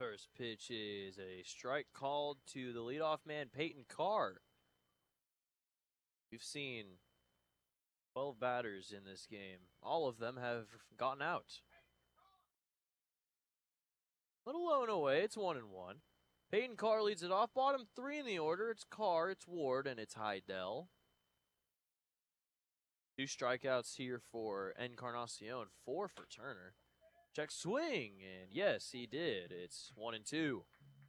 First pitch is a strike called to the leadoff man, Peyton Carr. We've seen 12 batters in this game. All of them have gotten out. Little low and away, it's 1-1. Peyton Carr leads it off. Bottom three in the order. It's Carr, it's Ward, and it's Heidel. 2 strikeouts here for Encarnacion, 4 for Turner. Check swing, and yes, he did. It's 1-2.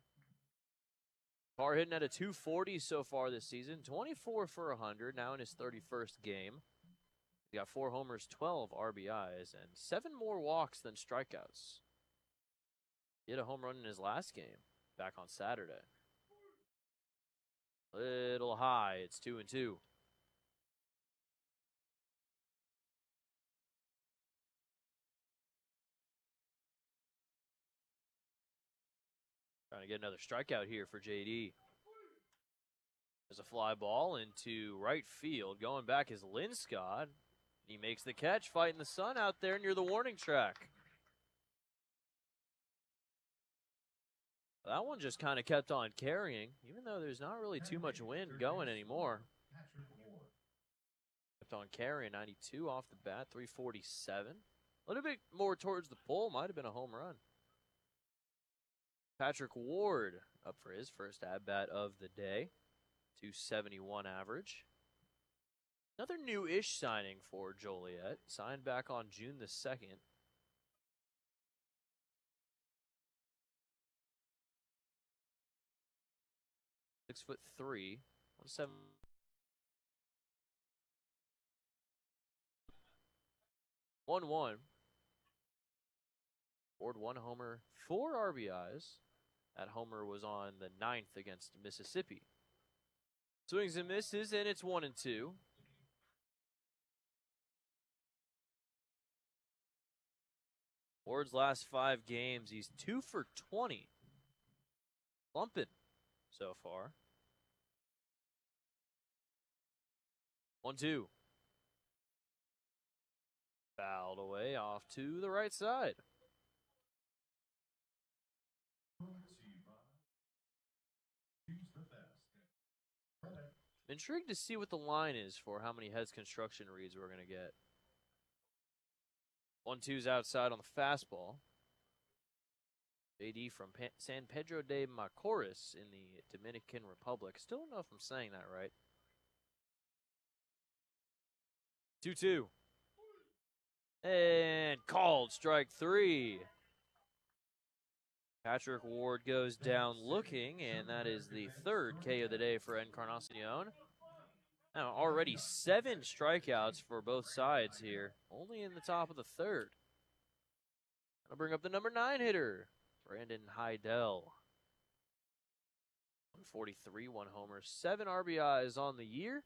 Carr hitting at a 240 so far this season, 24 for 100, now in his 31st game. He got 4 homers, 12 RBIs, and 7 more walks than strikeouts. He hit a home run in his last game, back on Saturday. Little high, it's 2-2. Trying to get another strikeout here for JD. There's a fly ball into right field. Going back is Linscott. He makes the catch, fighting the sun out there near the warning track. That one just kind of kept on carrying, even though there's not really too much wind going anymore. Kept on carrying, 92 off the bat, 347. A little bit more towards the pole, might have been a home run. Patrick Ward up for his first at-bat of the day. 271 average. Another new-ish signing for Joliet. Signed back on June the 2nd. Six 6'3", 170. Ward 1 homer, 4 RBIs. That homer was on the 9th against Mississippi. Swings and misses, and it's 1-2. Ward's last 5 games, he's 2 for 20. Slumping so far. 1-2. Fouled away off to the right side. Intrigued to see what the line is for how many heads construction reads we're going to get. 1-2's outside on the fastball. JD from San Pedro de Macorís in the Dominican Republic. Still don't know if I'm saying that right. 2-2. And called strike 3. Patrick Ward goes down looking, and that is the 3rd K of the day for Encarnacion. Now, already 7 strikeouts for both sides here, only in the top of the 3rd. I'll bring up the number 9 hitter, Brandon Heidel. 143, 1 homer, 7 RBIs on the year.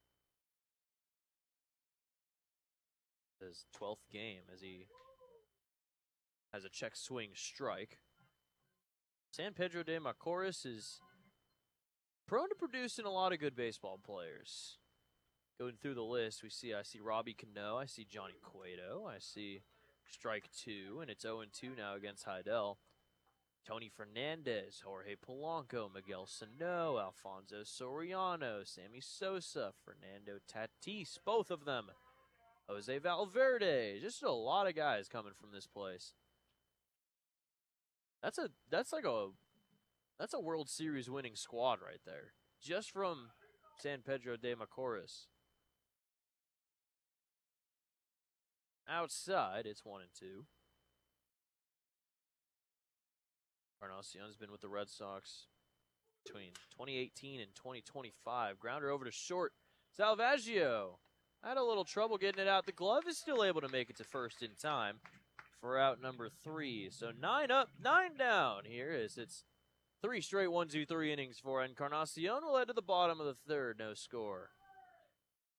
His 12th game as he has a check swing strike. San Pedro de Macorís is prone to producing a lot of good baseball players. Going through the list, I see Robbie Cano, I see Johnny Cueto, I see strike 2, and it's 0-2 now against Heidel. Tony Fernandez, Jorge Polanco, Miguel Sano, Alfonso Soriano, Sammy Sosa, Fernando Tatis, both of them. Jose Valverde, just a lot of guys coming from this place. That's a World Series winning squad right there, just from San Pedro de Macorís. Outside, it's 1-2. Encarnacion's been with the Red Sox between 2018 and 2025. Grounder over to short. Salvaggio had a little trouble getting it out. The glove is still able to make it to first in time for out number 3. So 9 up, 9 down here as it's 3 straight 1-2-3 innings for Encarnacion. We'll head to the bottom of the 3rd, no score.